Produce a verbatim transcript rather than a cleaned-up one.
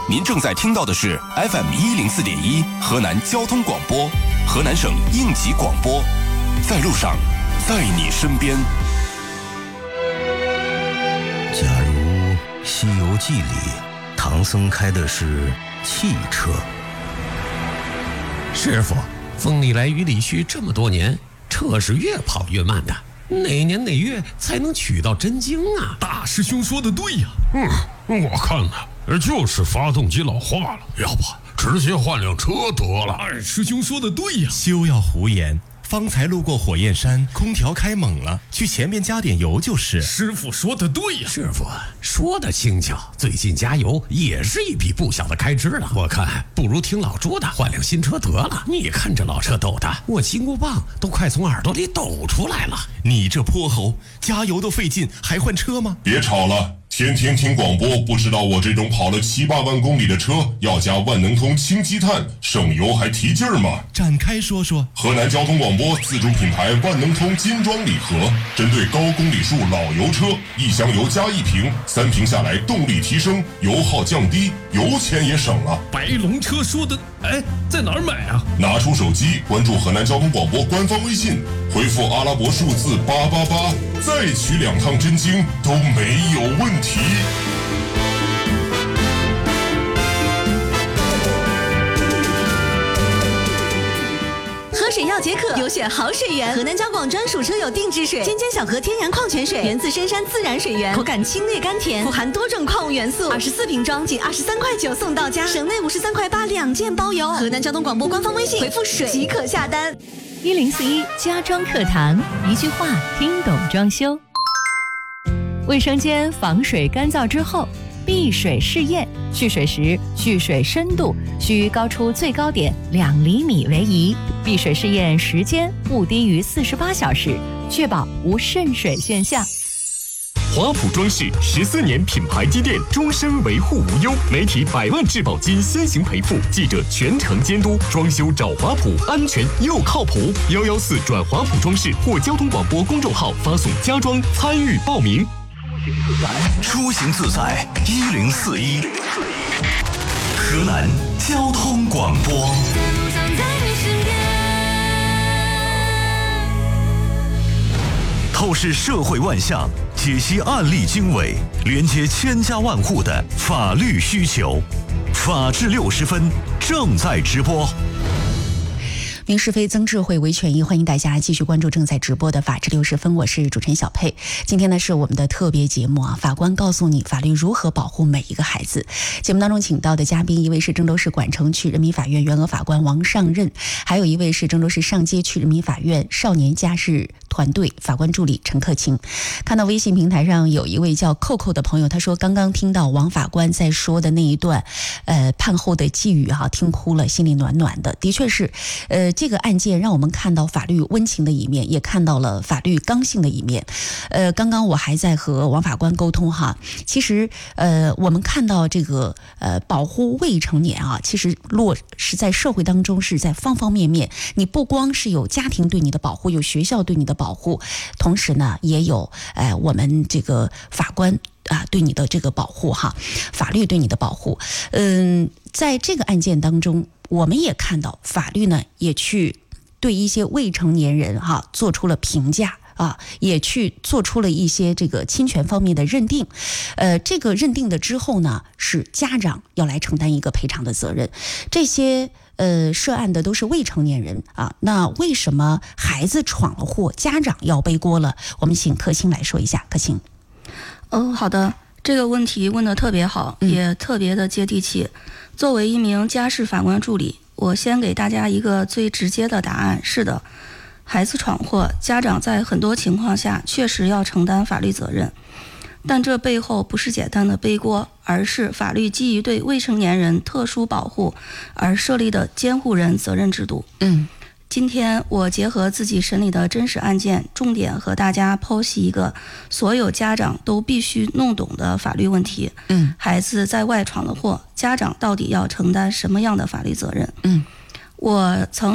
您正在听到的是 F M 一零四点一河南交通广播，河南省应急广播，在路上，在你身边。 假如《西游记》里唐僧开的是汽车， 师傅，风里来雨里去这么多年，车是越跑越慢的，哪年哪月才能取到真经啊？ 大师兄说的对呀。 嗯，我看呢，就是发动机老化了，要不直接换辆车得了。 二师兄说的对呀。 休要胡言，方才路过火焰山，空调开猛了，去前面加点油就是。 师傅说的对呀。 师傅说的轻巧，最近加油也是一笔不小的开支了。我看不如听老朱的，换辆新车得了。你看这老车抖的，我金箍棒都快从耳朵里抖出来了。 你这泼猴，加油都费劲，还换车吗？ 别吵了。天天听广播，不知道我这种跑了七八万公里的车要加万能通氢积碳，省油还提劲儿吗？ 展开说说。 河南交通广播自主品牌万能通金装礼盒，针对高公里数老油车，一箱油加一瓶，三瓶下来动力提升，油耗降低，油钱也省了。 白龙车说的，哎，在哪儿买啊？ 拿出手机，关注河南交通广播官方微信，回复阿拉伯数字八八八，再取两趟真经都没有问题。 喝水要解渴，有选好水源。河南交广专属车友定制水，尖尖小河天然矿泉水，源自深山自然水源，口感清冽甘甜，富含多种矿物元素。二十四瓶装，仅二十三块九送到家，省内五十三块八两件包邮。河南交通广播官方微信回复水即可下单。 一零四一家装课堂，一句话听懂装修。卫生间防水干燥之后，闭水试验，蓄水时蓄水深度需高出最高点两厘米为宜，闭水试验时间不低于四十八小时，确保无渗水现象。 华普装饰十四年品牌积淀，终身维护无忧，媒体百万质保金先行赔付，记者全程监督，装修找华普，安全又靠谱。幺幺四转华普装饰或交通广播公众号发送家装参与报名。 出行自在一零四一，河南交通广播。透视社会万象，解析案例经纬，连接千家万户的法律需求。法治六十分正在直播。 明是非，增智慧，为权益。欢迎大家继续关注正在直播的法治六十分，我是主持人小佩。今天呢是我们的特别节目啊，法官告诉你法律如何保护每一个孩子。节目当中请到的嘉宾，一位是郑州市管城区人民法院原额法官王尚任，还有一位是郑州市上街区人民法院少年家事团队法官助理陈克勤。看到微信平台上有一位叫扣扣的朋友，他说刚刚听到王法官在说的那一段呃判后的寄语啊，听哭了，心里暖暖的。的确是呃这个案件让我们看到法律温情的一面，也看到了法律刚性的一面。呃，刚刚我还在和王法官沟通哈，其实呃，我们看到这个呃保护未成年啊，其实落实在社会当中是在方方面面。你不光是有家庭对你的保护，有学校对你的保护，同时呢，也有呃我们这个法官啊对你的这个保护哈，法律对你的保护。嗯，在这个案件当中，我们也看到法律呢也去对一些未成年人哈、啊、做出了评价啊，也去做出了一些这个侵权方面的认定。呃，这个认定的之后呢，是家长要来承担一个赔偿的责任。这些呃涉案的都是未成年人啊，那为什么孩子闯了祸，家长要背锅了？我们请克勤来说一下。克勤。 哦，好的，这个问题问得特别好，也特别的接地气。作为一名家事法官助理，我先给大家一个最直接的答案：是的，孩子闯祸，家长在很多情况下确实要承担法律责任，但这背后不是简单的背锅，而是法律基于对未成年人特殊保护而设立的监护人责任制度。嗯。今天我结合自己审理的真实案件，重点和大家剖析一个所有家长都必须弄懂的法律问题。嗯，孩子在外闯了祸，家长到底要承担什么样的法律责任？嗯，我曾